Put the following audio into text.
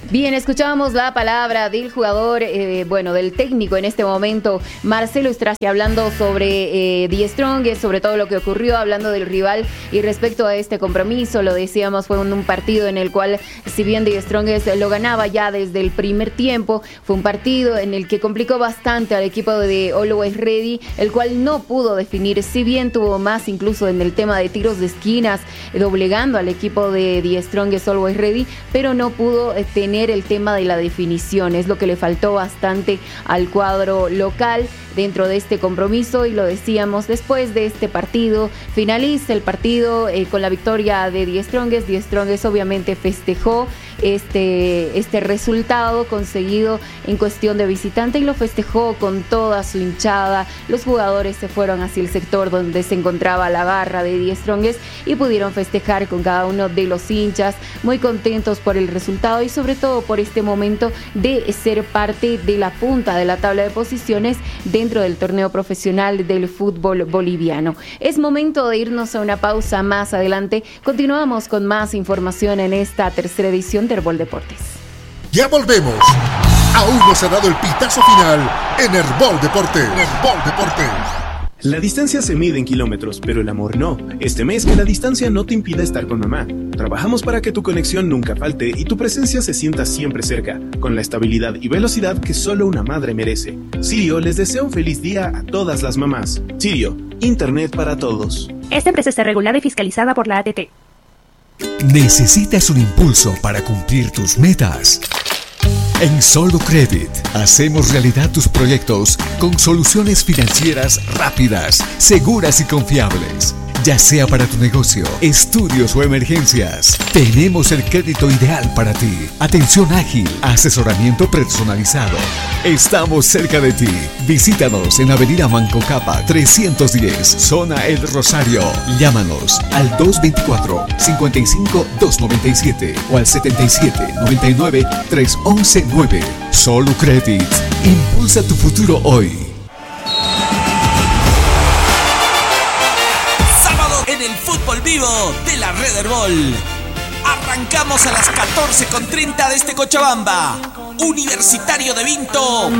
Bien, escuchábamos la palabra del jugador, del técnico en este momento, Marcelo Straski, hablando sobre The Strongest, sobre todo lo que ocurrió, hablando del rival y respecto a este compromiso. Lo decíamos, fue un partido en el cual, si bien The Strongest lo ganaba ya desde el primer tiempo, fue un partido en el que complicó bastante al equipo de Always Ready, el cual no pudo definir, si bien tuvo más incluso en el tema de tiros de esquinas, doblegando al equipo de The Strongest Always Ready, pero no pudo tener el tema de la definición. Es lo que le faltó bastante al cuadro local dentro de este compromiso, y lo decíamos, después de este partido finaliza el partido con la victoria de The Strongest. The Strongest obviamente festejó este resultado conseguido en cuestión de visitante, y lo festejó con toda su hinchada. Los jugadores se fueron hacia el sector donde se encontraba la barra de The Strongest y pudieron festejar con cada uno de los hinchas, muy contentos por el resultado y sobre todo por este momento de ser parte de la punta de la tabla de posiciones dentro del torneo profesional del fútbol boliviano. Es momento de irnos a una pausa. Más adelante continuamos con más información en esta tercera edición de Herbol Deportes. Ya volvemos. Aún no se ha dado el pitazo final en Herbol Deportes. Herbol Deportes. La distancia se mide en kilómetros, pero el amor no. Este mes que la distancia no te impida estar con mamá. Trabajamos para que tu conexión nunca falte y tu presencia se sienta siempre cerca, con la estabilidad y velocidad que solo una madre merece. Sirio les desea un feliz día a todas las mamás. Sirio, Internet para todos. Esta empresa está regulada y fiscalizada por la ATT. ¿Necesitas un impulso para cumplir tus metas? En Solo Credit hacemos realidad tus proyectos con soluciones financieras rápidas, seguras y confiables. Ya sea para tu negocio, estudios o emergencias, tenemos el crédito ideal para ti. Atención ágil, asesoramiento personalizado. Estamos cerca de ti. Visítanos en Avenida Manco Capa 310, Zona El Rosario. Llámanos al 224-55-297 o al 77-99-311-9. Solo Credit. Impulsa tu futuro hoy. Fútbol vivo de la Red Herbol. Arrancamos a las 14:30 desde Cochabamba. Universitario de Vinto